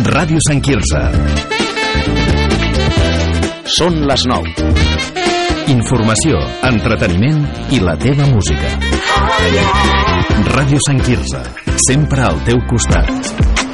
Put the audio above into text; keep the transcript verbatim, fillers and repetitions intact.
Ràdio Sant Quirze. Són les nou. Informació, entreteniment i la teva música. Ràdio Sant Quirze, sempre al teu costat.